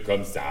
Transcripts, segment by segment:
Comme ça.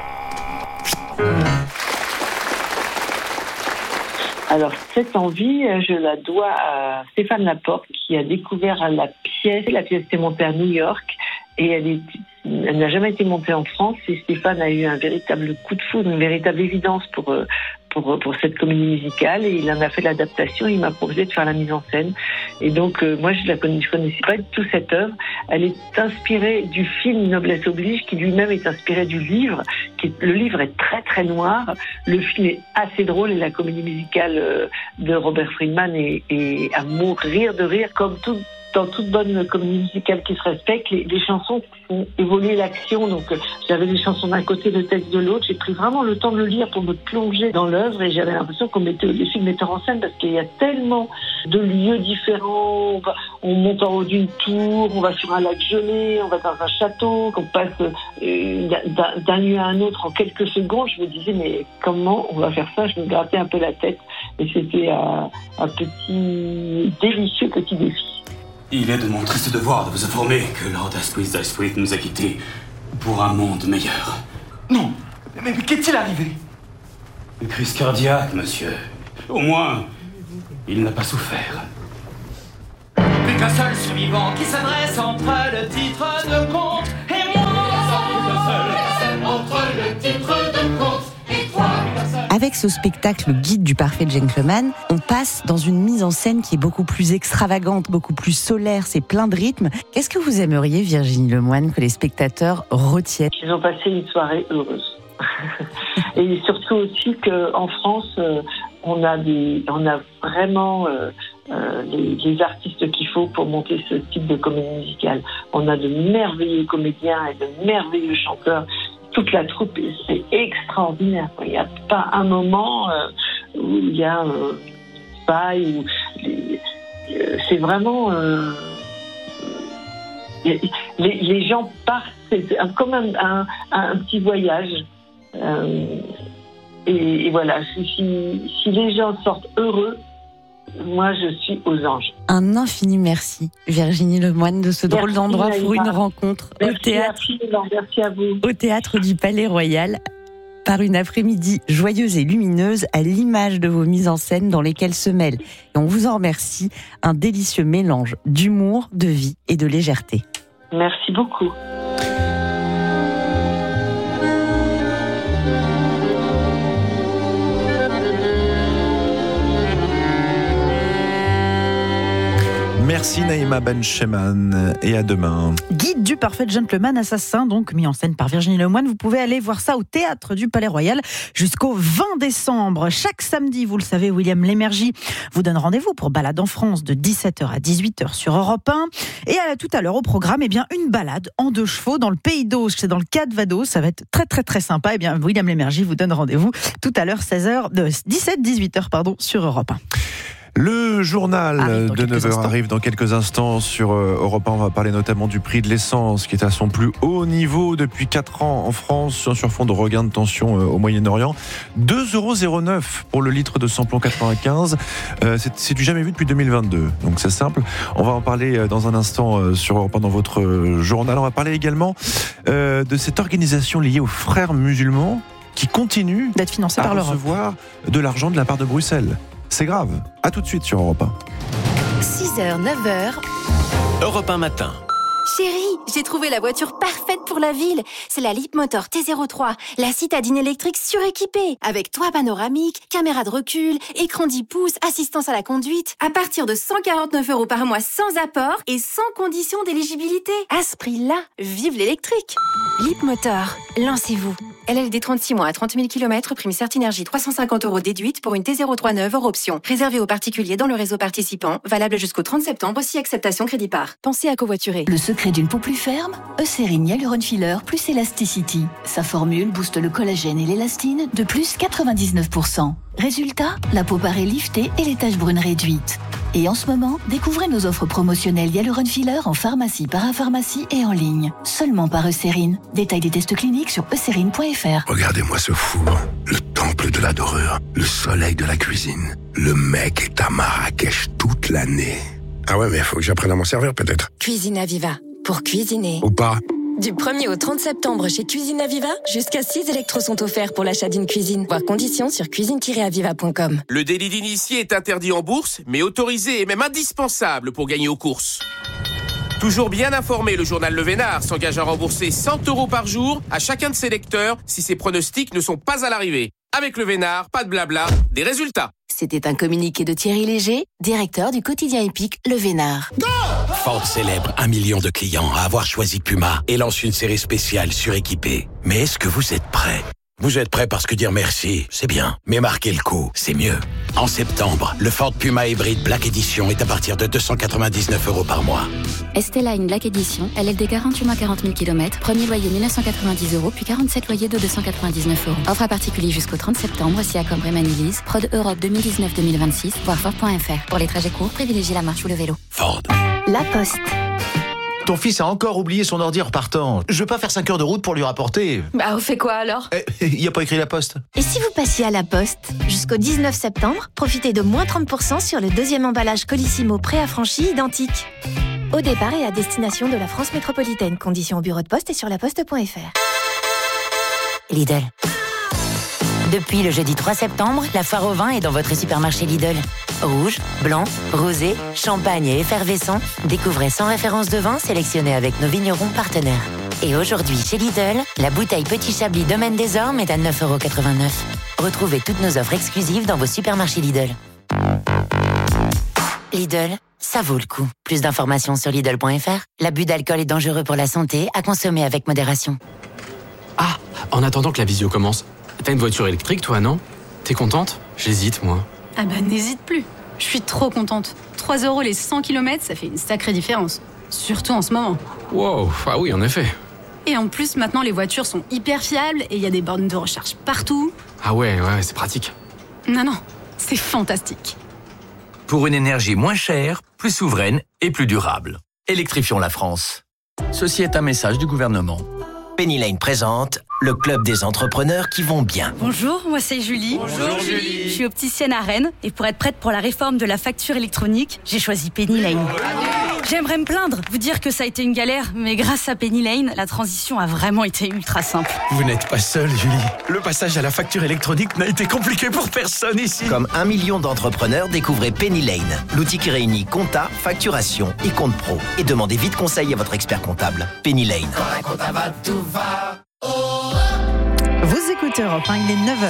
Alors, cette envie, je la dois à Stéphane Laporte, qui a découvert la pièce. La pièce était montée à New York et elle n'a jamais été montée en France. Et Stéphane a eu un véritable coup de foudre, une véritable évidence pour cette comédie musicale. Et il en a fait l'adaptation. Il m'a proposé de faire la mise en scène. Et donc, moi, je connaissais pas du tout cette œuvre. Elle est inspirée du film Noblesse oblige, qui lui-même est inspiré du livre. Le livre est très, très noir. Le film est assez drôle et la comédie musicale de Robert Friedman est à mourir de rire, comme dans toute bonne comédie musicale qui se respecte. Les chansons font évoluer l'action. Donc, j'avais des chansons d'un côté, le texte de l'autre. J'ai pris vraiment le temps de le lire pour me plonger dans l'œuvre et j'avais l'impression qu'on mettait les films metteurs en scène parce qu'il y a tellement de lieux différents. On monte en haut d'une tour, on va sur un lac gelé, on va dans un château, qu'on passe d'un lieu à un autre en quelques secondes. Je me disais, mais comment on va faire ça? Je me grattais un peu la tête et c'était un délicieux petit défi. Il est de mon triste devoir de vous informer que Lord Asquith nous a quittés pour un monde meilleur. Non, mais qu'est-il arrivé? Une crise cardiaque, monsieur. Au moins, il n'a pas souffert. Plus qu'un seul survivant qui s'adresse entre le titre de conte et moi. Plus qu'un seul entre le titre de conte et toi. Avec ce spectacle Guide du parfait gentleman, on passe dans une mise en scène qui est beaucoup plus extravagante, beaucoup plus solaire, c'est plein de rythme. Qu'est-ce que vous aimeriez, Virginie Lemoine, que les spectateurs retiennent? Ils ont passé une soirée heureuse. Et surtout aussi qu'en France, on a vraiment les artistes qu'il faut pour monter ce type de comédie musicale. On a de merveilleux comédiens et de merveilleux chanteurs. Toute la troupe, c'est extraordinaire. Il n'y a pas un moment où il y a faille. C'est vraiment... les gens partent, c'est comme un petit voyage. Et voilà, si les gens sortent heureux, moi je suis aux anges. Un infini merci, Virginie Lemoine, de ce drôle d'endroit pour une rencontre merci au théâtre. Merci à vous. Au théâtre du Palais Royal, par une après-midi joyeuse et lumineuse à l'image de vos mises en scène dans lesquelles se mêle, et on vous en remercie, un délicieux mélange d'humour, de vie et de légèreté. Merci beaucoup. Merci Naïma Bencheman et à demain. Guide du parfait gentleman assassin, donc mis en scène par Virginie Lemoine. Vous pouvez aller voir ça au théâtre du Palais Royal jusqu'au 20 décembre. Chaque samedi, vous le savez, William Lémergie vous donne rendez-vous pour Balade en France de 17h à 18h sur Europe 1. Et tout à l'heure au programme, une balade en 2 chevaux dans le Pays d'Auge, c'est dans le Calvados. Ça va être très très très sympa. William Lémergie vous donne rendez-vous tout à l'heure 18h sur Europe 1. Le journal de 9h arrive dans quelques instants sur Europe 1. On va parler notamment du prix de l'essence qui est à son plus haut niveau depuis 4 ans en France, sur fond de regain de tension au Moyen-Orient. 2,09€ pour le litre de samplon 95. C'est du jamais vu depuis 2022. Donc c'est simple. On va en parler dans un instant sur Europe 1 dans votre journal. On va parler également de cette organisation liée aux frères musulmans qui continue d'être financée par l'Europe, recevoir de l'argent de la part de Bruxelles. C'est grave. À tout de suite sur Europe 1. 6h, 9h. Europe 1 matin. Chérie, j'ai trouvé la voiture parfaite pour la ville. C'est la Leapmotor T03, la citadine électrique suréquipée, avec toit panoramique, caméra de recul, écran 10 pouces, assistance à la conduite, à partir de 149€ par mois sans apport et sans condition d'éligibilité. À ce prix-là, vive l'électrique. Leapmotor, lancez-vous. LLD 36 mois à 30 000 km, prime Certinergie 350€ déduite pour une T03 neuve hors option. Réservée aux particuliers dans le réseau participant, valable jusqu'au 30 septembre si acceptation crédit par. Pensez à covoiturer. Le secret d'une peau plus ferme, Eucérine Hyaluron Filler plus Elasticity. Sa formule booste le collagène et l'élastine de plus 99%. Résultat, la peau paraît liftée et les taches brunes réduites. Et en ce moment, découvrez nos offres promotionnelles Hyaluron Filler en pharmacie, parapharmacie et en ligne. Seulement par Eucérine. Détail des tests cliniques sur eucérine.fr. Regardez-moi ce four, le temple de la dorure, le soleil de la cuisine. Le mec est à Marrakech toute l'année. Ah ouais, mais faut que j'apprenne à m'en servir peut-être. Cuisine Aviva, pour cuisiner. Ou pas. Du 1er au 30 septembre chez Cuisine Aviva, jusqu'à 6 électros sont offerts pour l'achat d'une cuisine. Voir conditions sur cuisine-aviva.com. Le délit d'initié est interdit en bourse, mais autorisé et même indispensable pour gagner aux courses. Toujours bien informé, le journal Le Vénard s'engage à rembourser 100 € par jour à chacun de ses lecteurs si ses pronostics ne sont pas à l'arrivée. Avec Le Vénard, pas de blabla, des résultats. C'était un communiqué de Thierry Léger, directeur du quotidien épique Le Vénard. Ford célèbre 1 million de clients à avoir choisi Puma et lance une série spéciale suréquipée. Mais est-ce que vous êtes prêts ? Vous êtes prêts parce que dire merci, c'est bien. Mais marquer le coup, c'est mieux. En septembre, le Ford Puma Hybrid Black Edition est à partir de 299 € par mois. Esteline Black Edition, LLD 48 mois 40 000 km, premier loyer 1990 €, puis 47 loyers de 299 €. Offre à particulier jusqu'au 30 septembre, si accord Bremen-Elise, Prod Europe 2019-2026, voir Ford.fr. Pour les trajets courts, privilégiez la marche ou le vélo. Ford. La Poste. Ton fils a encore oublié son ordi en repartant. Je veux pas faire 5 heures de route pour lui rapporter. Bah, on fait quoi alors ? Il a pas écrit La Poste. Et si vous passiez à La Poste ? Jusqu'au 19 septembre, profitez de moins 30% sur le deuxième emballage Colissimo préaffranchi identique. Au départ et à destination de la France métropolitaine. Conditions au bureau de poste et sur laposte.fr. Lidl. Depuis le jeudi 3 septembre, la foire au vin est dans votre supermarché Lidl. Rouge, blanc, rosé, champagne et effervescent, découvrez 100 références de vin sélectionnées avec nos vignerons partenaires. Et aujourd'hui, chez Lidl, la bouteille Petit Chablis Domaine des Ormes est à 9,89 €. Retrouvez toutes nos offres exclusives dans vos supermarchés Lidl. Lidl, ça vaut le coup. Plus d'informations sur Lidl.fr. L'abus d'alcool est dangereux pour la santé, à consommer avec modération. Ah, en attendant que la visio commence, t'as une voiture électrique toi, non ? T'es contente ? J'hésite, moi. Ah bah n'hésite plus. Je suis trop contente. 3 € les 100 km, ça fait une sacrée différence. Surtout en ce moment. Wow, ah oui, en effet. Et en plus, maintenant, les voitures sont hyper fiables et il y a des bornes de recharge partout. Ah ouais, c'est pratique. Non, c'est fantastique. Pour une énergie moins chère, plus souveraine et plus durable. Électrifions la France. Ceci est un message du gouvernement. Penny Lane présente le club des entrepreneurs qui vont bien. Bonjour, moi c'est Julie. Bonjour Julie. Je suis opticienne à Rennes et pour être prête pour la réforme de la facture électronique, j'ai choisi Penny Lane. J'aimerais me plaindre, vous dire que ça a été une galère, mais grâce à Penny Lane, la transition a vraiment été ultra simple. Vous n'êtes pas seule, Julie. Le passage à la facture électronique n'a été compliqué pour personne ici. Comme 1 million d'entrepreneurs, découvrez Penny Lane, l'outil qui réunit compta, facturation et compte pro. Et demandez vite conseil à votre expert comptable. Penny Lane. Quand la compta va, tout va. Vous écoutez Europe 1, il est 9h.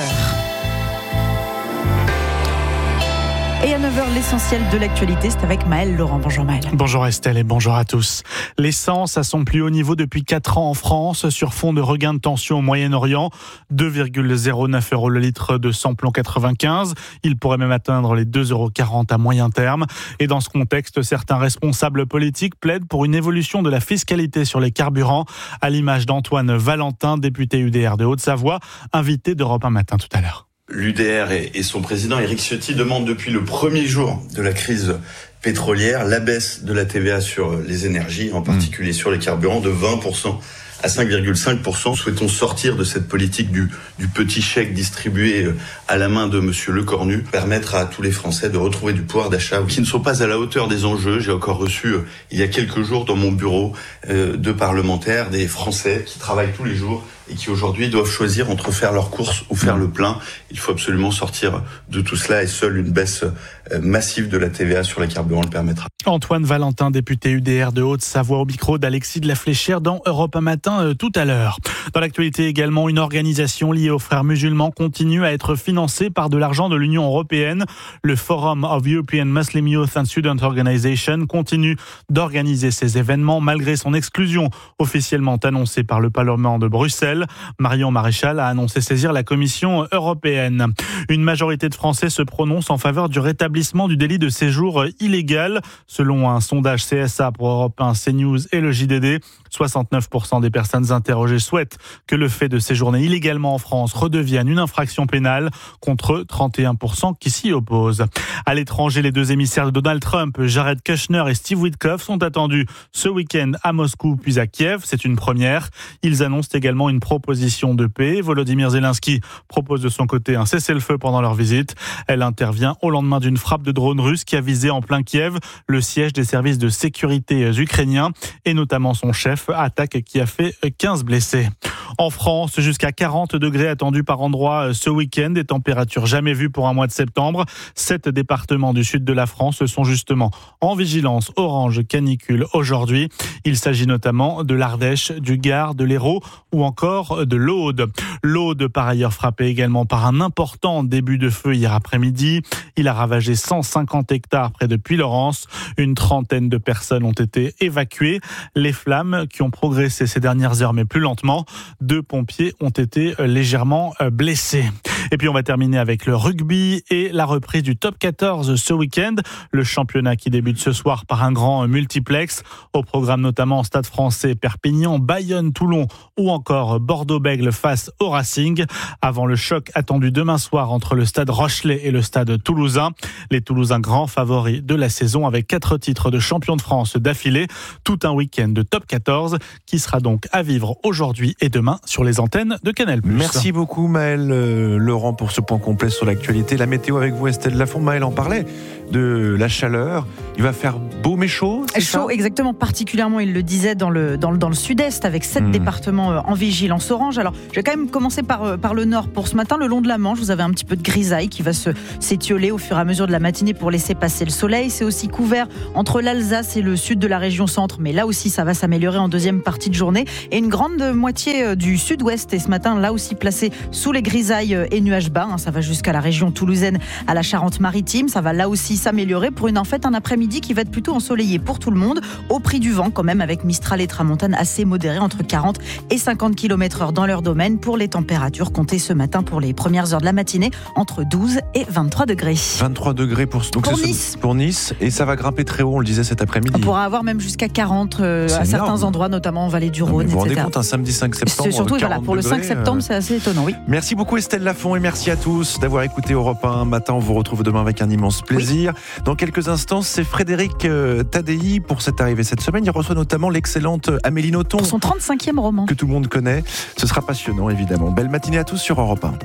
Et à 9h, l'essentiel de l'actualité, c'est avec Maël Laurent. Bonjour Maël. Bonjour Estelle et bonjour à tous. L'essence à son plus haut niveau depuis 4 ans en France, sur fond de regain de tension au Moyen-Orient. 2,09 € le litre de samplon 95. Il pourrait même atteindre les 2,40 € à moyen terme. Et dans ce contexte, certains responsables politiques plaident pour une évolution de la fiscalité sur les carburants, à l'image d'Antoine Valentin, député UDR de Haute-Savoie, invité d'Europe 1 matin tout à l'heure. L'UDR et son président Éric Ciotti demandent depuis le premier jour de la crise pétrolière la baisse de la TVA sur les énergies, en particulier sur les carburants, de 20% à 5,5%. Souhaitons sortir de cette politique du petit chèque distribué à la main de Monsieur Lecornu, permettre à tous les Français de retrouver du pouvoir d'achat qui ne sont pas à la hauteur des enjeux. J'ai encore reçu il y a quelques jours dans mon bureau de parlementaires des Français qui travaillent tous les jours et qui aujourd'hui doivent choisir entre faire leurs courses ou faire le plein. Il faut absolument sortir de tout cela et seule une baisse massive de la TVA sur les carburants le permettra. Antoine Valentin, député UDR de Haute-Savoie, au micro d'Alexis de la Fléchère dans Europe 1 matin tout à l'heure. Dans l'actualité également, une organisation liée aux frères musulmans continue à être financée par de l'argent de l'Union européenne. Le Forum of European Muslim Youth and Student Organization continue d'organiser ces événements malgré son exclusion officiellement annoncée par le Parlement de Bruxelles. Marion Maréchal a annoncé saisir la Commission européenne. Une majorité de Français se prononce en faveur du rétablissement du délit de séjour illégal. Selon un sondage CSA pour Europe 1, CNews et le JDD, 69% des personnes interrogées souhaitent que le fait de séjourner illégalement en France redevienne une infraction pénale, contre 31% qui s'y opposent. À l'étranger, les deux émissaires de Donald Trump, Jared Kushner et Steve Witkoff, sont attendus ce week-end à Moscou puis à Kiev. C'est une première. Ils annoncent également une proposition de paix. Volodymyr Zelensky propose de son côté un cessez-le-feu pendant leur visite. Elle intervient au lendemain d'une frappe de drone russe qui a visé en plein Kiev le siège des services de sécurité ukrainiens et notamment son chef, attaque qui a fait 15 blessés. En France, jusqu'à 40 degrés attendus par endroit ce week-end, des températures jamais vues pour un mois de septembre. 7 départements du sud de la France sont justement en vigilance orange canicule aujourd'hui. Il s'agit notamment de l'Ardèche, du Gard, de l'Hérault ou encore de l'Aude. L'Aude, par ailleurs, frappée également par un important début de feu hier après-midi. Il a ravagé 150 hectares près de Puylaurens. Une trentaine de personnes ont été évacuées. Les flammes qui ont progressé ces dernières heures, mais plus lentement. 2 pompiers ont été légèrement blessés. Et puis on va terminer avec le rugby et la reprise du top 14 ce week-end. Le championnat qui débute ce soir par un grand multiplex. Au programme notamment Stade Français, Perpignan, Bayonne, Toulon ou encore Bordeaux-Bègles face au Racing. Avant le choc attendu demain soir entre le Stade Rochelais et le Stade Toulousain. Les Toulousains grands favoris de la saison avec 4 titres de champion de France d'affilée. Tout un week-end de top 14 qui sera donc à vivre aujourd'hui et demain sur les antennes de Canal+. Merci beaucoup Maël Laurent pour ce point complet sur l'actualité. La météo avec vous Estelle Lafont. Maël en parlait de la chaleur. Il va faire beau mais chaud, c'est chaud, ça ? exactement. Particulièrement, il le disait, dans le sud-est avec 7 départements en vigilance orange. Alors, je vais quand même commencer par le nord pour ce matin. Le long de la Manche, vous avez un petit peu de grisaille qui va s'étioler au fur et à mesure de la matinée pour laisser passer le soleil. C'est aussi couvert entre l'Alsace et le sud de la région centre. Mais là aussi, ça va s'améliorer en deuxième partie de journée. Et une grande moitié du sud-ouest est ce matin là aussi placée sous les grisailles et nuages bas. Ça va jusqu'à la région toulousaine, à la Charente-Maritime. Ça va là aussi s'améliorer pour un après-midi qui va être plutôt ensoleillé pour tout le monde, au prix du vent quand même, avec Mistral et Tramontane assez modérés, entre 40 et 50 km/h dans leur domaine. Pour les températures, comptez ce matin pour les premières heures de la matinée entre 12 et 23 degrés. 23 degrés pour Nice. Pour Nice, et ça va grimper très haut, on le disait cet après-midi. On pourra avoir même jusqu'à 40 à certains endroits, notamment en vallée du Rhône, vous vous etc. rendez compte, un samedi 5 septembre, C'est surtout pour le 5 degrés, septembre, c'est assez étonnant, oui. Merci beaucoup Estelle Lafont et merci à tous d'avoir écouté Europe 1 matin. On vous retrouve demain avec un immense plaisir. Oui. Dans quelques instants, c'est Frédéric Tadei pour cette arrivée cette semaine. Il reçoit notamment l'excellente Amélie Nothomb. Pour son 35e roman. Que tout le monde connaît. Ce sera passionnant, évidemment. Belle matinée à tous sur Europe 1.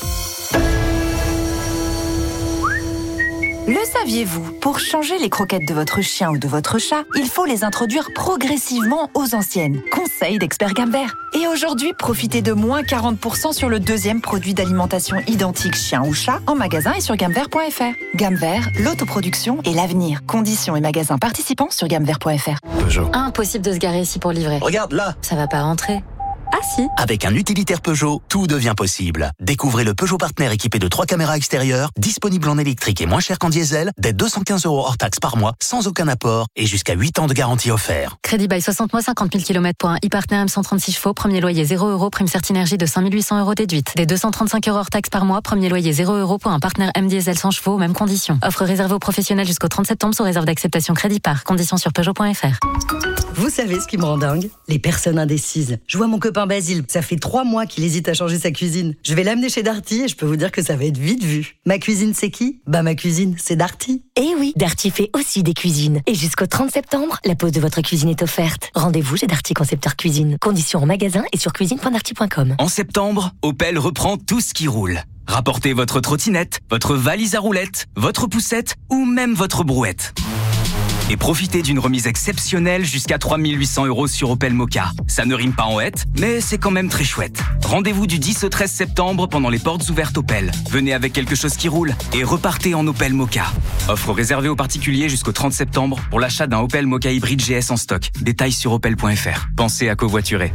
Le saviez-vous ? Pour changer les croquettes de votre chien ou de votre chat, il faut les introduire progressivement aux anciennes. Conseil d'expert Gamvert. Et aujourd'hui, profitez de moins 40% sur le deuxième produit d'alimentation identique chien ou chat en magasin et sur gamvert.fr. Gamvert, l'autoproduction et l'avenir. Conditions et magasins participants sur gamvert.fr. Peugeot. Impossible de se garer ici pour livrer. Regarde là. Ça va pas rentrer. Ah si. Avec un utilitaire Peugeot, tout devient possible. Découvrez le Peugeot Partner équipé de 3 caméras extérieures, disponible en électrique et moins cher qu'en diesel, dès 215 € hors taxe par mois, sans aucun apport et jusqu'à 8 ans de garantie offert. Crédit by 60 mois, 50 000 km pour un e-Partner M136 chevaux, premier loyer 0 €, prime Certinergie de 5 800 € déduite. Dès 235 € hors taxe par mois, premier loyer 0 € pour un Partner M diesel 100 chevaux, mêmes conditions. Offre réservée aux professionnels jusqu'au 30 septembre sous réserve d'acceptation crédit par. Conditions sur Peugeot.fr. Vous savez ce qui me rend dingue ? Les personnes indécises. Je vois mon copain Basile, ça fait 3 mois qu'il hésite à changer sa cuisine. Je vais l'amener chez Darty et je peux vous dire que ça va être vite vu. Ma cuisine, c'est qui ? Bah ma cuisine, c'est Darty. Eh oui, Darty fait aussi des cuisines. Et jusqu'au 30 septembre, la pose de votre cuisine est offerte. Rendez-vous chez Darty Concepteur Cuisine. Conditions en magasin et sur cuisine.darty.com. En septembre, Opel reprend tout ce qui roule. Rapportez votre trottinette, votre valise à roulettes, votre poussette ou même votre brouette. Et profitez d'une remise exceptionnelle jusqu'à 3 800 € sur Opel Mokka. Ça ne rime pas en hête, mais c'est quand même très chouette. Rendez-vous du 10 au 13 septembre pendant les portes ouvertes Opel. Venez avec quelque chose qui roule et repartez en Opel Mokka. Offre réservée aux particuliers jusqu'au 30 septembre pour l'achat d'un Opel Mokka hybride GS en stock. Détails sur opel.fr. Pensez à covoiturer.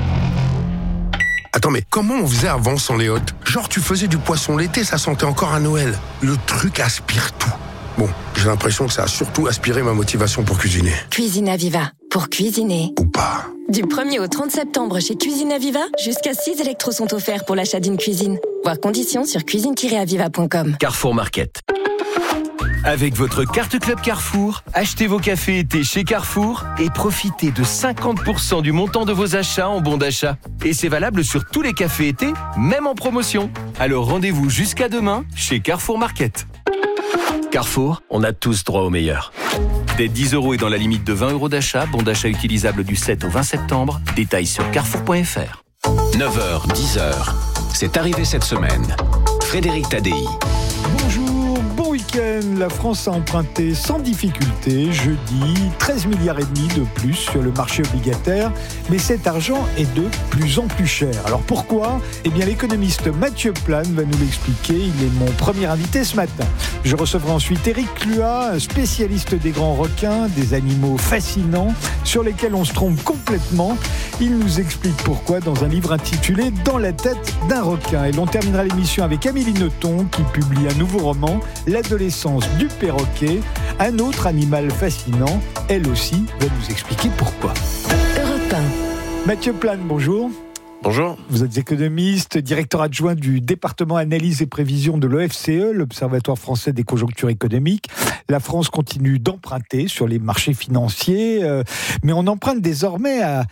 Attends, mais comment on faisait avant sans les hôtes ? Genre tu faisais du poisson l'été, ça sentait encore à Noël. Le truc aspire tout. Bon, j'ai l'impression que ça a surtout aspiré ma motivation pour cuisiner. Cuisine Aviva, pour cuisiner. Ou pas. Du 1er au 30 septembre chez Cuisine Aviva, jusqu'à 6 électros sont offerts pour l'achat d'une cuisine. Voir conditions sur cuisine-aviva.com. Carrefour Market. Avec votre carte Club Carrefour, achetez vos cafés été chez Carrefour et profitez de 50% du montant de vos achats en bons d'achat. Et c'est valable sur tous les cafés été, même en promotion. Alors rendez-vous jusqu'à demain chez Carrefour Market. Carrefour, on a tous droit au meilleur. Dès 10 € et dans la limite de 20 € d'achat, bon d'achat utilisable du 7 au 20 septembre. Détails sur carrefour.fr. 9h, 10h. C'est arrivé cette semaine. Frédéric Tadei. Bonjour, bon week-end. La France a emprunté sans difficulté jeudi 13 milliards et demi de plus sur le marché obligataire, mais cet argent est de plus en plus cher. Alors pourquoi ? Eh bien l'économiste Mathieu Plane va nous l'expliquer. Il est mon premier invité ce matin. Je recevrai ensuite Éric Cluat, un spécialiste des grands requins, des animaux fascinants sur lesquels on se trompe complètement. Il nous explique pourquoi dans un livre intitulé « Dans la tête d'un requin ». Et l'on terminera l'émission avec Amélie Nothomb qui publie un nouveau roman, L'adolescence du perroquet, un autre animal fascinant. Elle aussi va nous expliquer pourquoi. Europe 1. Mathieu Plane, bonjour. Bonjour. Vous êtes économiste, directeur adjoint du département analyse et prévision de l'OFCE, l'Observatoire français des conjonctures économiques. La France continue d'emprunter sur les marchés financiers, mais on emprunte désormais à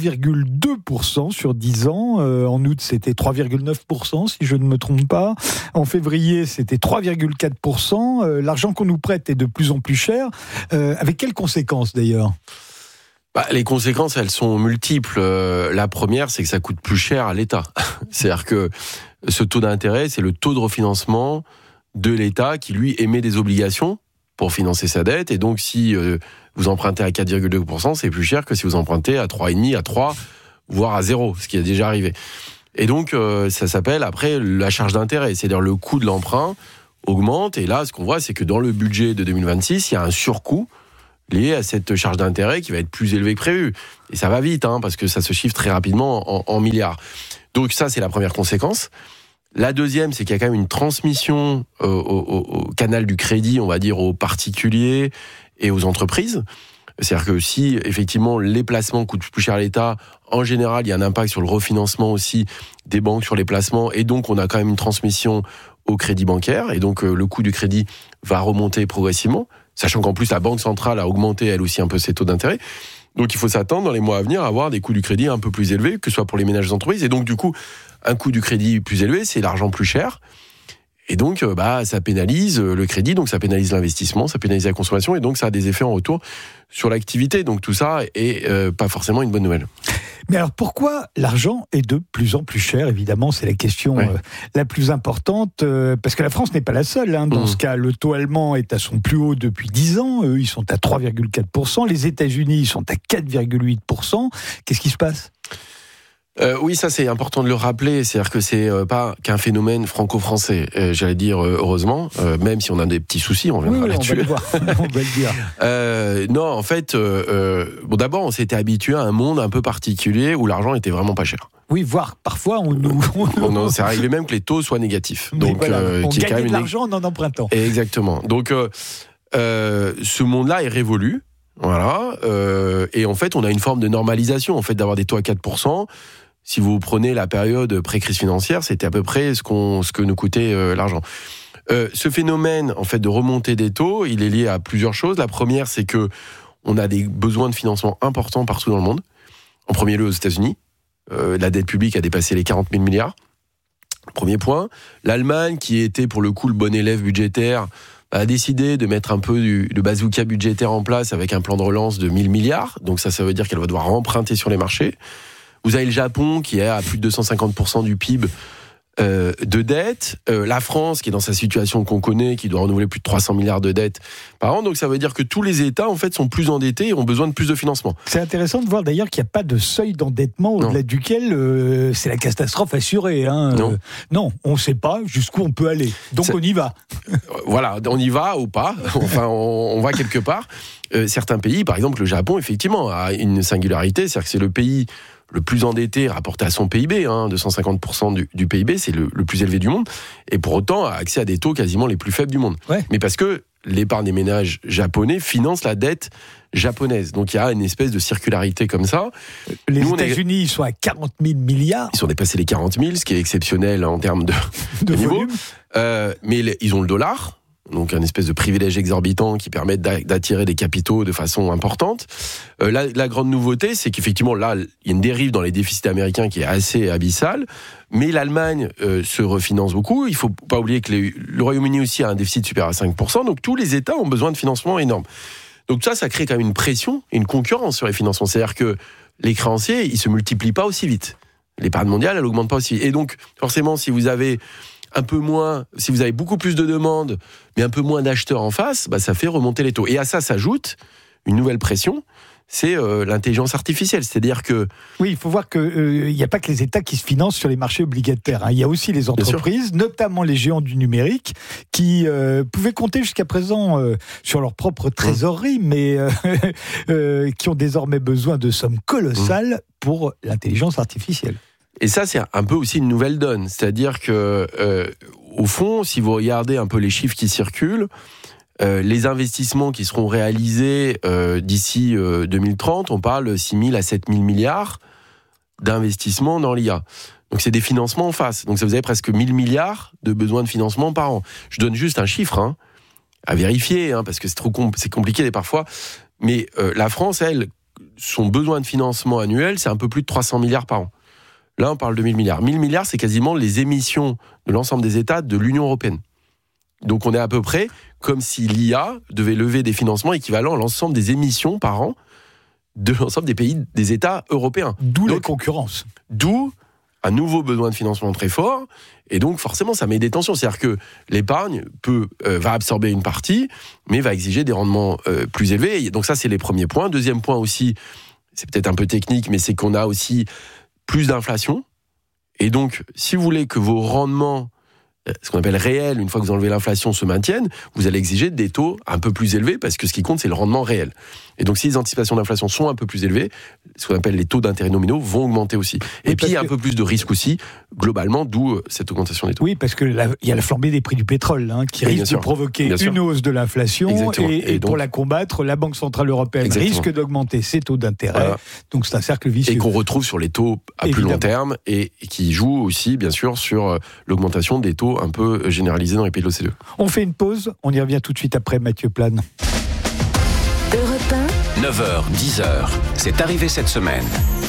4,2% sur 10 ans. En août, c'était 3,9%, si je ne me trompe pas. En février, c'était 3,4%. L'argent qu'on nous prête est de plus en plus cher. Avec quelles conséquences, d'ailleurs ? Les conséquences, elles sont multiples. La première, c'est que ça coûte plus cher à l'État. C'est-à-dire que ce taux d'intérêt, c'est le taux de refinancement de l'État qui, lui, émet des obligations pour financer sa dette. Et donc, si vous empruntez à 4,2%, c'est plus cher que si vous empruntez à 3,5%, à 3%, voire à 0%, ce qui est déjà arrivé. Et donc, ça s'appelle, après, la charge d'intérêt. C'est-à-dire le coût de l'emprunt augmente. Et là, ce qu'on voit, c'est que dans le budget de 2026, il y a un surcoût lié à cette charge d'intérêt qui va être plus élevée que prévu. Et ça va vite, parce que ça se chiffre très rapidement en milliards. Donc ça, c'est la première conséquence. La deuxième, c'est qu'il y a quand même une transmission au canal du crédit, on va dire, aux particuliers et aux entreprises. C'est-à-dire que si, effectivement, les placements coûtent plus cher à l'État, en général, il y a un impact sur le refinancement aussi des banques sur les placements. Et donc, on a quand même une transmission au crédit bancaire. Et donc, le coût du crédit va remonter progressivement. Sachant qu'en plus, la Banque centrale a augmenté, elle aussi, un peu ses taux d'intérêt. Donc, il faut s'attendre, dans les mois à venir, à avoir des coûts du crédit un peu plus élevés, que ce soit pour les ménages et les entreprises. Et donc, du coup, un coût du crédit plus élevé, c'est l'argent plus cher. Et donc, ça pénalise le crédit, donc ça pénalise l'investissement, ça pénalise la consommation, et donc ça a des effets en retour sur l'activité. Donc, tout ça est pas forcément une bonne nouvelle. Mais alors, pourquoi l'argent est de plus en plus cher ? Évidemment, c'est la question la plus importante, parce que la France n'est pas la seule. Dans ce cas, le taux allemand est à son plus haut depuis 10 ans. Eux, ils sont à 3,4%. Les États-Unis, ils sont à 4,8%. Qu'est-ce qui se passe ? Oui, ça c'est important de le rappeler, c'est-à-dire que c'est pas qu'un phénomène franco-français, j'allais dire heureusement, même si on a des petits soucis, on viendra là-dessus. On va le dire. Non, en fait, d'abord on s'était habitué à un monde un peu particulier où l'argent était vraiment pas cher. Oui, voire parfois c'est arrivé même que les taux soient négatifs. Donc, on gagne de l'argent en empruntant. Exactement. Donc, ce monde-là est révolu. Voilà, et en fait, on a une forme de normalisation, en fait, d'avoir des taux à 4%. Si vous prenez la période pré-crise financière, c'était à peu près ce que nous coûtait l'argent. Ce phénomène, en fait, de remontée des taux, il est lié à plusieurs choses. La première, c'est que on a des besoins de financement importants partout dans le monde. En premier lieu, aux États-Unis, la dette publique a dépassé les 40 000 milliards. Premier point. L'Allemagne, qui était pour le coup le bon élève budgétaire, a décidé de mettre un peu de bazooka budgétaire en place avec un plan de relance de 1000 milliards. Donc ça veut dire qu'elle va devoir emprunter sur les marchés. Vous avez le Japon qui est à plus de 250% du PIB de dette. La France qui est dans sa situation qu'on connaît, qui doit renouveler plus de 300 milliards de dettes par an. Donc ça veut dire que tous les États en fait sont plus endettés et ont besoin de plus de financement. C'est intéressant de voir d'ailleurs qu'il n'y a pas de seuil d'endettement au-delà duquel c'est la catastrophe assurée. Non, on ne sait pas jusqu'où on peut aller. Donc on y va. Voilà, on y va ou pas. Enfin, on va quelque part. Certains pays, par exemple le Japon, effectivement, a une singularité, c'est-à-dire que c'est le pays le plus endetté rapporté à son PIB, 250% du PIB, c'est le plus élevé du monde, et pour autant a accès à des taux quasiment les plus faibles du monde. Ouais. Mais parce que l'épargne des ménages japonais finance la dette japonaise. Donc il y a une espèce de circularité comme ça. Les États-Unis, ils sont à 40 000 milliards. Ils sont dépassés les 40 000, ce qui est exceptionnel en termes de niveau. Mais ils ont le dollar, donc un espèce de privilège exorbitant qui permet d'attirer des capitaux de façon importante. La grande nouveauté, c'est qu'effectivement, là, il y a une dérive dans les déficits américains qui est assez abyssale, mais l'Allemagne se refinance beaucoup. Il ne faut pas oublier que le Royaume-Uni aussi a un déficit supérieur à 5%, donc tous les États ont besoin de financement énorme. Donc ça crée quand même une pression et une concurrence sur les financements. C'est-à-dire que les créanciers, ils ne se multiplient pas aussi vite. l'épargne mondiale, elle augmente pas aussi. Et donc, forcément, si vous avez beaucoup plus de demandes, mais un peu moins d'acheteurs en face, ça fait remonter les taux. Et à ça s'ajoute une nouvelle pression, c'est l'intelligence artificielle. C'est-à-dire que... Oui, il faut voir qu'il n'y a pas que les États qui se financent sur les marchés obligataires. Il y a aussi les entreprises, notamment les géants du numérique, qui pouvaient compter jusqu'à présent sur leur propre trésorerie, mais qui ont désormais besoin de sommes colossales pour l'intelligence artificielle. Et ça, c'est un peu aussi une nouvelle donne. C'est-à-dire que, au fond, si vous regardez un peu les chiffres qui circulent, les investissements qui seront réalisés d'ici 2030, on parle 6 000 à 7 000 milliards d'investissements dans l'IA. Donc c'est des financements en face. Donc ça vous avez presque 1 000 milliards de besoins de financement par an. Je donne juste un chiffre à vérifier, parce que c'est compliqué parfois. Mais la France, elle, son besoin de financement annuel, c'est un peu plus de 300 milliards par an. Là, on parle de 1 000 milliards. 1 000 milliards, c'est quasiment les émissions de l'ensemble des États de l'Union européenne. Donc on est à peu près comme si l'IA devait lever des financements équivalents à l'ensemble des émissions par an de l'ensemble des pays, des États européens. D'où la concurrence. D'où un nouveau besoin de financement très fort. Et donc forcément, ça met des tensions. C'est-à-dire que l'épargne va absorber une partie, mais va exiger des rendements plus élevés. Et donc ça, c'est les premiers points. Deuxième point aussi, c'est peut-être un peu technique, mais c'est qu'on a aussi plus d'inflation. Et donc, si vous voulez que vos rendements, ce qu'on appelle réels, une fois que vous enlevez l'inflation, se maintiennent, vous allez exiger des taux un peu plus élevés, parce que ce qui compte, c'est le rendement réel. Et donc, si les anticipations d'inflation sont un peu plus élevées, ce qu'on appelle les taux d'intérêt nominaux vont augmenter aussi. Et puis, il y a un peu plus de risque aussi, globalement, d'où cette augmentation des taux. Oui, parce qu'il y a la flambée des prix du pétrole, qui risque de provoquer une hausse de l'inflation. Et donc, pour la combattre, la Banque Centrale Européenne risque d'augmenter ses taux d'intérêt. Voilà. Donc, c'est un cercle vicieux. Et qu'on retrouve sur les taux à plus long terme, et qui joue aussi, bien sûr, sur l'augmentation des taux un peu généralisés dans les pays de l'OCDE. On fait une pause, on y revient tout de suite après Mathieu Plane. 9h, 10h, c'est arrivé cette semaine.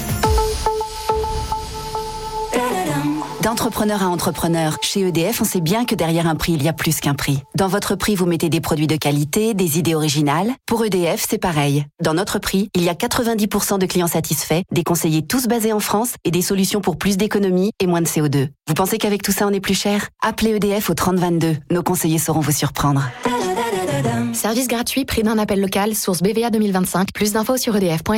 D'entrepreneur à entrepreneur, chez EDF, on sait bien que derrière un prix, il y a plus qu'un prix. Dans votre prix, vous mettez des produits de qualité, des idées originales. Pour EDF, c'est pareil. Dans notre prix, il y a 90% de clients satisfaits, des conseillers tous basés en France et des solutions pour plus d'économie et moins de CO2. Vous pensez qu'avec tout ça, on est plus cher ? Appelez EDF au 3022. Nos conseillers sauront vous surprendre. Service gratuit, prix d'un appel local, source BVA 2025. Plus d'infos sur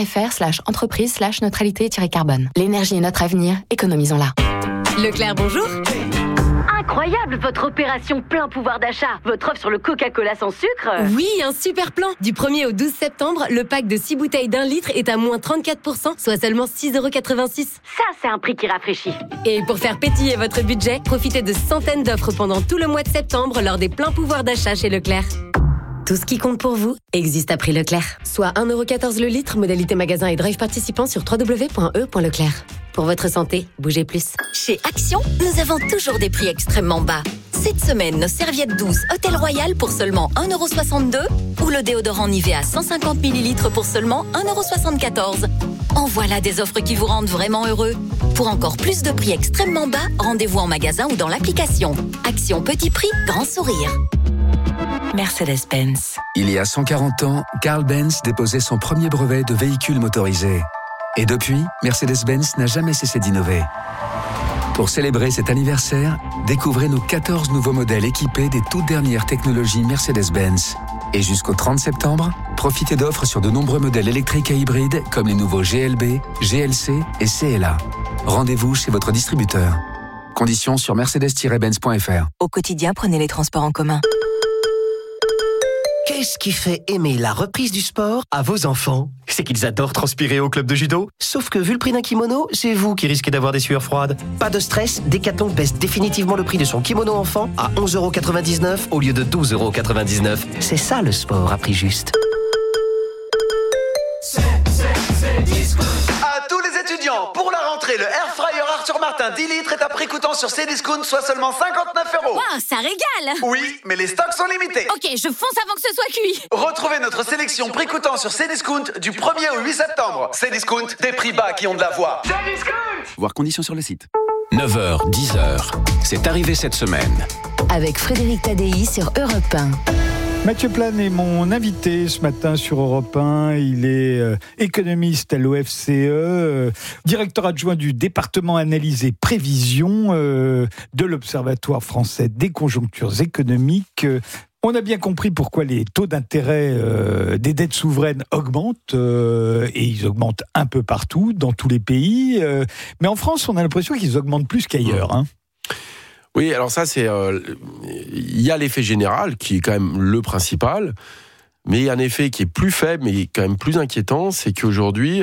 edf.fr/entreprise/neutralité-carbone. L'énergie est notre avenir, économisons-la. Leclerc, bonjour. Incroyable, votre opération plein pouvoir d'achat. Votre offre sur le Coca-Cola sans sucre. Oui, un super plan. Du 1er au 12 septembre, le pack de 6 bouteilles d'1 litre est à moins 34%, soit seulement 6,86 €. Ça, c'est un prix qui rafraîchit. Et pour faire pétiller votre budget, profitez de centaines d'offres pendant tout le mois de septembre lors des pleins pouvoirs d'achat chez Leclerc. Tout ce qui compte pour vous existe à prix Leclerc. Soit 1,14 € le litre, modalité magasin et drive participant sur www.e.leclerc. Pour votre santé, bougez plus. Chez Action, nous avons toujours des prix extrêmement bas. Cette semaine, nos serviettes douces Hôtel Royal pour seulement 1,62 € ou le déodorant Nivea 150 ml pour seulement 1,74 €. En voilà des offres qui vous rendent vraiment heureux. Pour encore plus de prix extrêmement bas, rendez-vous en magasin ou dans l'application. Action petit prix, grand sourire. Mercedes-Benz. Il y a 140 ans, Carl Benz déposait son premier brevet de véhicule motorisé. Et depuis, Mercedes-Benz n'a jamais cessé d'innover. Pour célébrer cet anniversaire, découvrez nos 14 nouveaux modèles équipés des toutes dernières technologies Mercedes-Benz. Et jusqu'au 30 septembre, profitez d'offres sur de nombreux modèles électriques et hybrides comme les nouveaux GLB, GLC et CLA. Rendez-vous chez votre distributeur. Conditions sur mercedes-benz.fr. Au quotidien, prenez les transports en commun. Qu'est-ce qui fait aimer la reprise du sport à vos enfants ? C'est qu'ils adorent transpirer au club de judo. Sauf que vu le prix d'un kimono, c'est vous qui risquez d'avoir des sueurs froides. Pas de stress, Decathlon baisse définitivement le prix de son kimono enfant à 11,99 € au lieu de 12,99 €. C'est ça le sport à prix juste. À tous les étudiants, pour la rentrée, le Air Fryer Arthur Martin 10 litres est à prix coûtant sur Cdiscount, soit seulement 59 €. Waouh, ça régale! Oui, mais les stocks sont limités. Ok, je fonce avant que ce soit cuit. Retrouvez notre sélection prix coûtant sur Cdiscount du 1er au 8 septembre. Cdiscount, des prix bas qui ont de la voix. Cdiscount! Voir conditions sur le site. 9h, 10h, c'est arrivé cette semaine. Avec Frédéric Tadei sur Europe 1. Mathieu Plane est mon invité ce matin sur Europe 1. Il est économiste à l'OFCE, directeur adjoint du département analyse et prévision de l'Observatoire français des conjonctures économiques. On a bien compris pourquoi les taux d'intérêt des dettes souveraines augmentent, et ils augmentent un peu partout, dans tous les pays. Mais en France, on a l'impression qu'ils augmentent plus qu'ailleurs, hein. Oui, alors ça, il y a l'effet général, qui est quand même le principal, mais il y a un effet qui est plus faible, mais quand même plus inquiétant, c'est qu'aujourd'hui,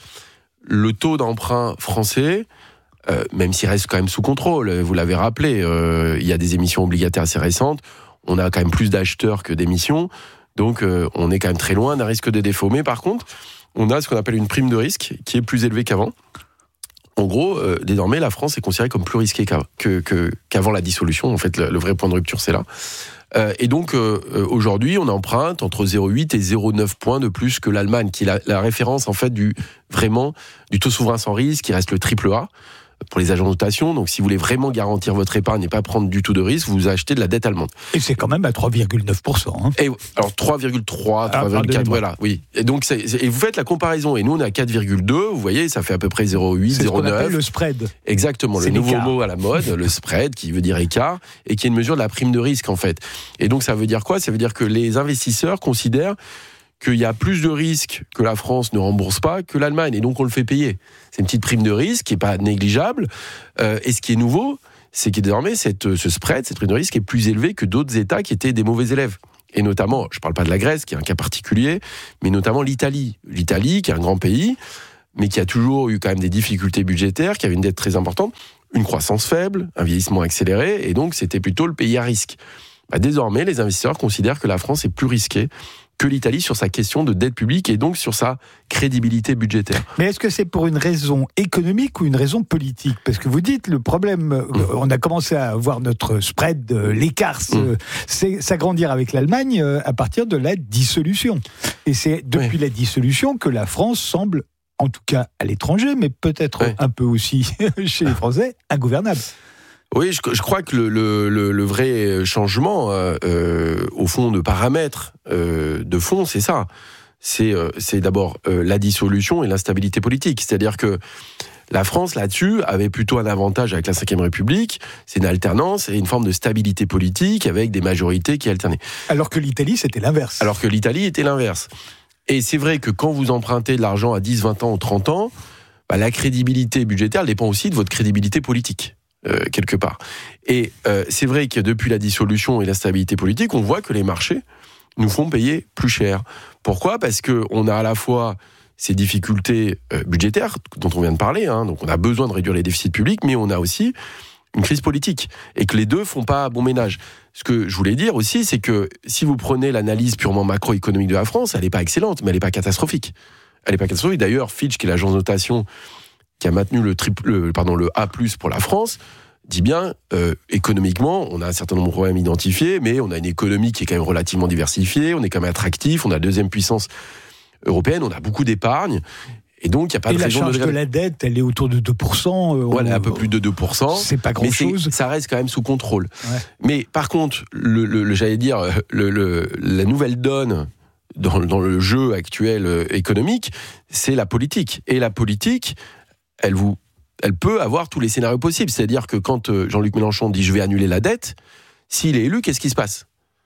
le taux d'emprunt français, même s'il reste quand même sous contrôle, vous l'avez rappelé, il y a des émissions obligataires assez récentes, on a quand même plus d'acheteurs que d'émissions, donc on est quand même très loin d'un risque de défaut. Mais par contre, on a ce qu'on appelle une prime de risque, qui est plus élevée qu'avant. En gros, désormais, la France est considérée comme plus risquée qu'avant la dissolution. En fait, le vrai point de rupture, c'est là. Et donc, aujourd'hui, on emprunte entre 0,8 et 0,9 points de plus que l'Allemagne, qui est la référence, en fait, du taux souverain sans risque, qui reste le triple A pour les agents de notation. Donc, si vous voulez vraiment garantir votre épargne et pas prendre du tout de risque, vous achetez de la dette allemande. Et c'est quand même à 3,9%. Hein. Et alors 3,3, 3,4, voilà, oui. Et donc, et vous faites la comparaison. Et nous, on est à 4,2. Vous voyez, ça fait à peu près 0,8, 0,9. C'est ce qu'on appelle le spread. Exactement, c'est le nouveau l'écart. mot à la mode, le spread, qui veut dire écart, et qui est une mesure de la prime de risque, en fait. Et donc, ça veut dire quoi ? Ça veut dire que les investisseurs considèrent qu'il y a plus de risques que la France ne rembourse pas que l'Allemagne, et donc on le fait payer. C'est une petite prime de risque qui n'est pas négligeable, et ce qui est nouveau, c'est que désormais ce spread, cette prime de risque est plus élevée que d'autres États qui étaient des mauvais élèves. Et notamment, je ne parle pas de la Grèce, qui est un cas particulier, mais notamment l'Italie. L'Italie, qui est un grand pays, mais qui a toujours eu quand même des difficultés budgétaires, qui avait une dette très importante, une croissance faible, un vieillissement accéléré, et donc c'était plutôt le pays à risque. Désormais, les investisseurs considèrent que la France est plus risquée que l'Italie sur sa question de dette publique et donc sur sa crédibilité budgétaire. Mais est-ce que c'est pour une raison économique ou une raison politique ? Parce que vous dites, le problème, on a commencé à voir notre spread, l'écart s'agrandir avec l'Allemagne à partir de la dissolution. Et c'est depuis la dissolution que la France semble, en tout cas à l'étranger, mais peut-être un peu aussi chez les Français, ingouvernable. Oui, je crois que le vrai changement, au fond, de paramètres, de fond, c'est ça. C'est d'abord la dissolution et l'instabilité politique. C'est-à-dire que la France, là-dessus, avait plutôt un avantage avec la Ve République. C'est une alternance et une forme de stabilité politique avec des majorités qui alternaient. Alors que l'Italie, c'était l'inverse. Alors que l'Italie était l'inverse. Et c'est vrai que quand vous empruntez de l'argent à 10, 20 ans ou 30 ans, la crédibilité budgétaire dépend aussi de votre crédibilité politique. Quelque part. Et c'est vrai que depuis la dissolution et la stabilité politique, on voit que les marchés nous font payer plus cher. Pourquoi ? Parce qu'on a à la fois ces difficultés budgétaires dont on vient de parler, donc on a besoin de réduire les déficits publics, mais on a aussi une crise politique, et que les deux font pas bon ménage. Ce que je voulais dire aussi, c'est que si vous prenez l'analyse purement macroéconomique de la France, elle n'est pas excellente, mais elle n'est pas catastrophique. Elle n'est pas catastrophique. D'ailleurs, Fitch, qui est l'agence de notation qui a maintenu le A+ pour la France, dit bien, économiquement, on a un certain nombre de problèmes identifiés, mais on a une économie qui est quand même relativement diversifiée, on est quand même attractif, on a la deuxième puissance européenne, on a beaucoup d'épargne, et donc il n'y a pas de raison de... Et la charge de la dette, elle est autour de 2%. Voilà, un peu plus de 2%. C'est pas grand-chose. Mais ça reste quand même sous contrôle. Ouais. Mais par contre, j'allais dire, la nouvelle donne dans le jeu actuel économique, c'est la politique. Et la politique, elle peut avoir tous les scénarios possibles. C'est-à-dire que quand Jean-Luc Mélenchon dit « je vais annuler la dette », s'il est élu, qu'est-ce qui se passe ?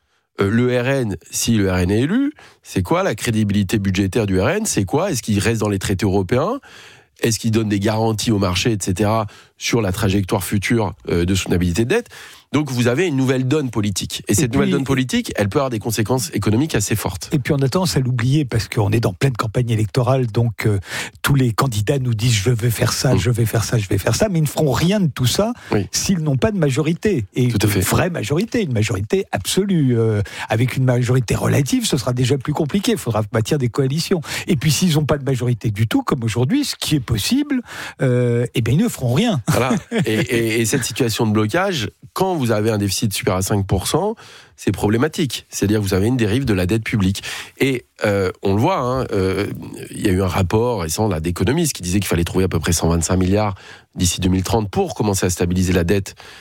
Le RN, si le RN est élu, c'est quoi la crédibilité budgétaire du RN ? C'est quoi ? Est-ce qu'il reste dans les traités européens ? Est-ce qu'il donne des garanties au marché, etc., sur la trajectoire future de soutenabilité de dette ? Donc vous avez une nouvelle donne politique. Et cette nouvelle donne politique, elle peut avoir des conséquences économiques assez fortes. Et puis on a tendance à l'oublier parce qu'on est dans pleine campagne électorale, donc tous les candidats nous disent je vais faire ça, je vais faire ça, je vais faire ça, mais ils ne feront rien de tout ça s'ils n'ont pas de majorité. Et une vraie majorité, une majorité absolue. Avec une majorité relative, ce sera déjà plus compliqué, il faudra bâtir des coalitions. Et puis s'ils n'ont pas de majorité du tout, comme aujourd'hui, ce qui est possible, eh bien ils ne feront rien. Voilà. Et cette situation de blocage, quand vous avez un déficit supérieur à 5%, c'est problématique. C'est-à-dire que vous avez une dérive de la dette publique. Et on le voit, il y a eu un rapport récent d'Economist qui disait qu'il fallait trouver à peu près 125 milliards d'ici 2030 pour commencer à stabiliser la dette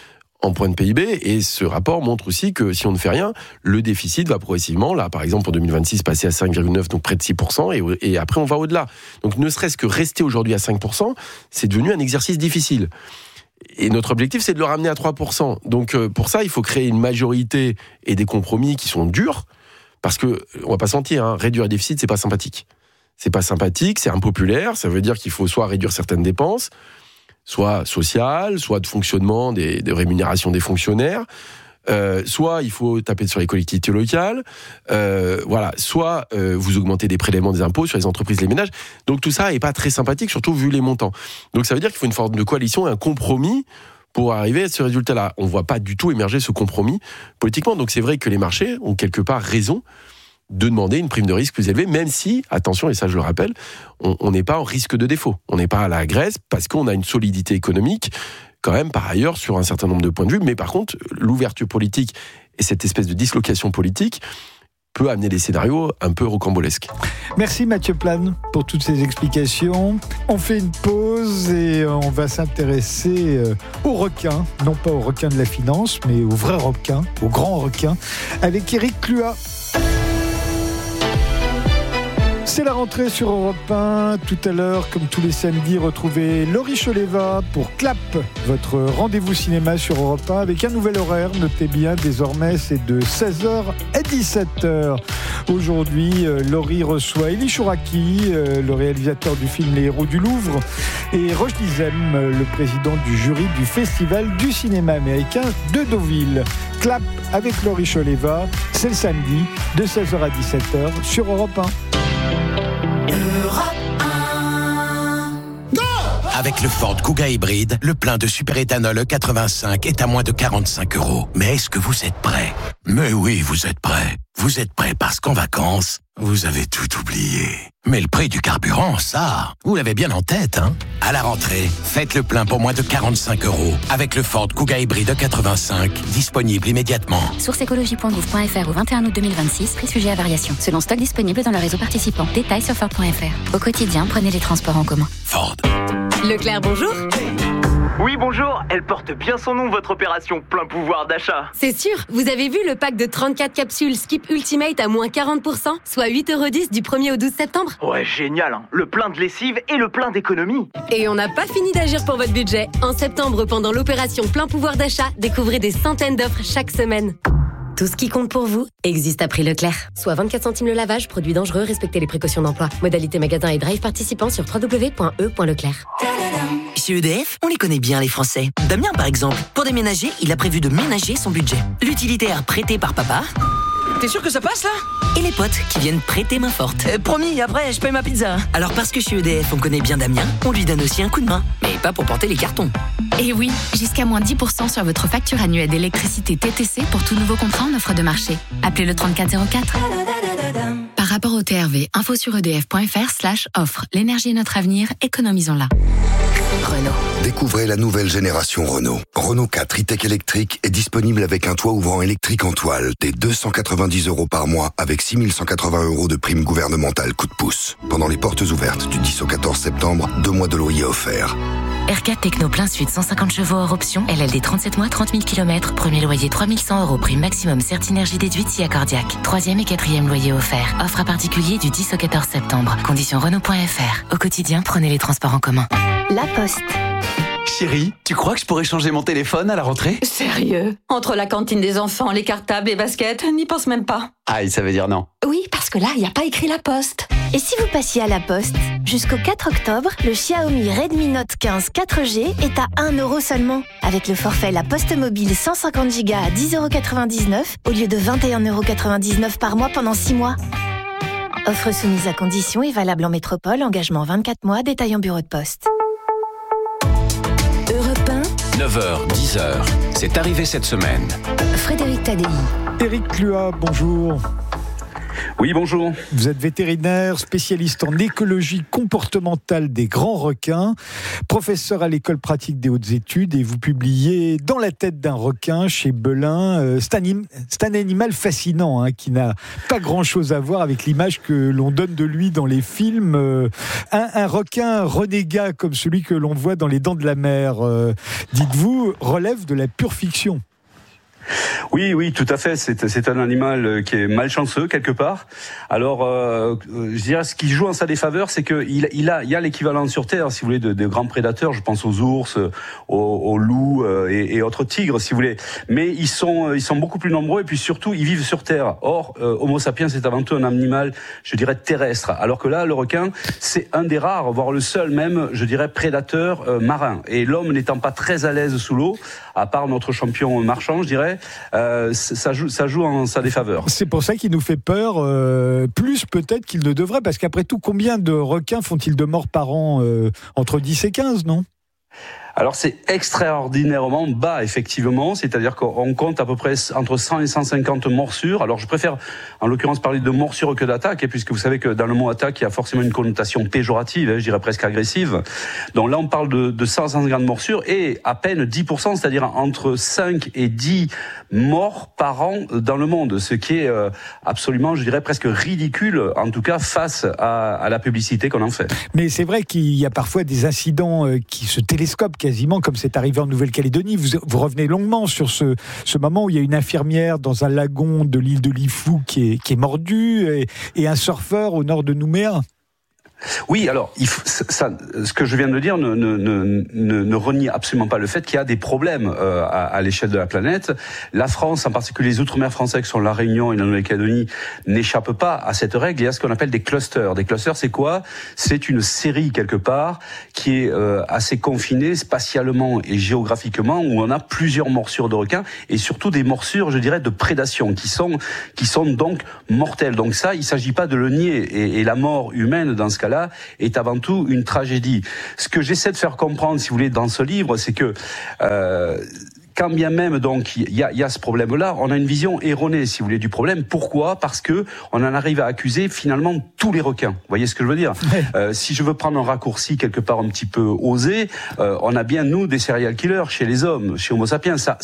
en points de PIB, et ce rapport montre aussi que si on ne fait rien, le déficit va progressivement, là par exemple en 2026, passer à 5,9, donc près de 6%, et après on va au-delà. Donc ne serait-ce que rester aujourd'hui à 5%, c'est devenu un exercice difficile. Et notre objectif, c'est de le ramener à 3%. Donc pour ça, il faut créer une majorité et des compromis qui sont durs, parce que, on va pas se mentir, réduire le déficit, c'est pas sympathique. C'est pas sympathique, c'est impopulaire, ça veut dire qu'il faut soit réduire certaines dépenses, soit sociales, soit de fonctionnement des rémunérations des fonctionnaires, soit il faut taper sur les collectivités locales, soit vous augmentez des prélèvements des impôts sur les entreprises, les ménages. Donc tout ça n'est pas très sympathique, surtout vu les montants. Donc ça veut dire qu'il faut une forme de coalition et un compromis pour arriver à ce résultat-là. On ne voit pas du tout émerger ce compromis politiquement. Donc c'est vrai que les marchés ont quelque part raison de demander une prime de risque plus élevée, même si, attention, et ça je le rappelle, on n'est pas en risque de défaut. On n'est pas à la Grèce parce qu'on a une solidité économique quand même par ailleurs sur un certain nombre de points de vue. Mais par contre, l'ouverture politique et cette espèce de dislocation politique peut amener des scénarios un peu rocambolesques. Merci Mathieu Plane pour toutes ces explications. On fait une pause et on va s'intéresser aux requins, non pas aux requins de la finance, mais aux vrais requins, aux grands requins, avec Éric Cluat. C'est la rentrée sur Europe 1. Tout à l'heure, comme tous les samedis, retrouvez Laurie Choleva pour Clap, votre rendez-vous cinéma sur Europe 1 avec un nouvel horaire. Notez bien, désormais, c'est de 16h à 17h. Aujourd'hui, Laurie reçoit Elie Chouraki, le réalisateur du film Les Héros du Louvre, et Roch Dizem, le président du jury du Festival du cinéma américain de Deauville. Clap avec Laurie Choleva, c'est le samedi de 16h à 17h sur Europe 1. Avec le Ford Kuga hybride, le plein de superéthanol E85 est à moins de 45 €. Mais est-ce que vous êtes prêts ? Mais oui, vous êtes prêts. Vous êtes prêts parce qu'en vacances, vous avez tout oublié. Mais le prix du carburant, ça, vous l'avez bien en tête, hein ? À la rentrée, faites le plein pour moins de 45 € avec le Ford Kuga hybride E85, disponible immédiatement. Source écologie.gouv.fr au 21 août 2026, prix sujet à variation. Selon stock disponible dans le réseau participant. Détails sur Ford.fr. Au quotidien, prenez les transports en commun. Ford. Leclerc, bonjour. Oui, bonjour. Elle porte bien son nom, votre opération plein pouvoir d'achat. C'est sûr. Vous avez vu le pack de 34 capsules Skip Ultimate à moins 40%, soit 8,10 € du 1er au 12 septembre. Ouais, génial, hein. Le plein de lessive et le plein d'économie. Et on n'a pas fini d'agir pour votre budget. En septembre, pendant l'opération plein pouvoir d'achat, découvrez des centaines d'offres chaque semaine. Tout ce qui compte pour vous existe à prix Leclerc. Soit 24 centimes le lavage, produit dangereux, respectez les précautions d'emploi. Modalité magasin et drive participant sur www.e.leclerc. Chez EDF, on les connaît bien les Français. Damien par exemple, pour déménager, il a prévu de ménager son budget. L'utilitaire prêté par papa. T'es sûr que ça passe là ? Et les potes qui viennent prêter main forte. Promis, après je paye ma pizza. Alors parce que chez EDF on connaît bien Damien, on lui donne aussi un coup de main. Mais pas pour porter les cartons. Et oui, jusqu'à moins 10% sur votre facture annuelle d'électricité TTC pour tout nouveau contrat en offre de marché. Appelez le 3404. Par rapport au TRV, info sur edf.fr/offre. L'énergie est notre avenir, économisons-la. Renault. Découvrez la nouvelle génération Renault. Renault 4 e-tech électrique est disponible avec un toit ouvrant électrique en toile dès 290 € par mois avec 6 180 € de prime gouvernementale coup de pouce. Pendant les portes ouvertes du 10 au 14 septembre, 2 mois de loyer offerts. R4 Techno plein sud, 150 chevaux hors option, LLD 37 mois, 30 000 km, premier loyer 3 100 €, prime maximum Certinergie déduite si accordiaque. 3e et 4e loyer offert. Offre à particulier du 10 au 14 septembre. Conditions Renault.fr. Au quotidien, prenez les transports en commun. La Poste. Chérie, tu crois que je pourrais changer mon téléphone à la rentrée ? Sérieux ? Entre la cantine des enfants, les cartables, les baskets, n'y pense même pas. Aïe, ça veut dire non. Oui, parce que là, il n'y a pas écrit La Poste. Et si vous passiez à La Poste ? Jusqu'au 4 octobre, le Xiaomi Redmi Note 15 4G est à 1 € seulement. Avec le forfait La Poste Mobile 150 Go à 10,99 € au lieu de 21,99 € par mois pendant 6 mois. Offre soumise à conditions et valable en métropole, engagement 24 mois, détail en bureau de poste. 9h, 10h, c'est arrivé cette semaine. Frédéric Tadei. Éric Cluat, bonjour. Oui, bonjour. Vous êtes vétérinaire, spécialiste en écologie comportementale des grands requins, professeur à l'école pratique des hautes études et vous publiez Dans la tête d'un requin chez Belin. C'est un animal fascinant qui n'a pas grand-chose à voir avec l'image que l'on donne de lui dans les films. Un requin renégat comme celui que l'on voit dans Les Dents de la Mer, dites-vous, relève de la pure fiction. Oui, tout à fait. C'est un animal qui est malchanceux quelque part. Alors, je dirais ce qui joue en sa défaveur, c'est que il y a l'équivalent sur Terre, si vous voulez, de grands prédateurs. Je pense aux ours, aux loups et autres tigres, si vous voulez. Mais ils sont beaucoup plus nombreux et puis surtout, ils vivent sur Terre. Or, Homo sapiens, c'est avant tout un animal, je dirais, terrestre. Alors que là, le requin, c'est un des rares, voire le seul même, je dirais, prédateur marin. Et l'homme n'étant pas très à l'aise sous l'eau, à part notre champion marchand, je dirais, ça joue en sa défaveur. C'est pour ça qu'il nous fait peur, plus peut-être qu'il ne devrait, parce qu'après tout, combien de requins font-ils de morts par an? Entre 10 et 15, non ? Alors c'est extraordinairement bas, effectivement, c'est-à-dire qu'on compte à peu près entre 100 et 150 morsures. Alors je préfère en l'occurrence parler de morsures que d'attaques, puisque vous savez que dans le mot attaque, il y a forcément une connotation péjorative, je dirais presque agressive. Donc là on parle de 150 morsures et à peine 10%, c'est-à-dire entre 5 et 10 morts par an dans le monde, ce qui est absolument, je dirais, presque ridicule, en tout cas face à la publicité qu'on en fait. Mais c'est vrai qu'il y a parfois des incidents qui se télescopent quasiment, comme c'est arrivé en Nouvelle-Calédonie. Vous revenez longuement sur ce moment où il y a une infirmière dans un lagon de l'île de Lifou qui est mordue et un surfeur au nord de Nouméa. Oui, alors ce que je viens de dire ne renie absolument pas le fait qu'il y a des problèmes à l'échelle de la planète. La France, en particulier les outre-mer français qui sont la Réunion et la Nouvelle-Calédonie, n'échappent pas à cette règle. Il y a ce qu'on appelle des clusters. Des clusters, c'est quoi ? C'est une série quelque part qui est assez confinée spatialement et géographiquement, où on a plusieurs morsures de requins et surtout des morsures, je dirais, de prédation qui sont donc mortelles. Donc ça, il s'agit pas de le nier et la mort humaine dans ce cas-là est avant tout une tragédie. Ce que j'essaie de faire comprendre, si vous voulez, dans ce livre, c'est que quand bien même donc il y a ce problème-là, on a une vision erronée, si vous voulez, du problème. Pourquoi ? Parce que on en arrive à accuser finalement tous les requins. Vous voyez ce que je veux dire ? Si je veux prendre un raccourci quelque part un petit peu osé, on a bien nous des serial killers chez les hommes, chez Homo sapiens. Ça